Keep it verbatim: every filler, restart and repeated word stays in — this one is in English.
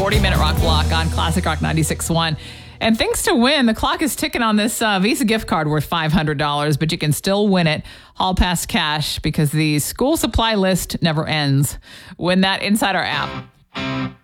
forty-minute rock block on Classic Rock ninety-six point one. And things to win. The clock is ticking on this uh, Visa gift card worth five hundred dollars, but you can still win it. Hall Pass cash because the school supply list never ends. Win that inside our app.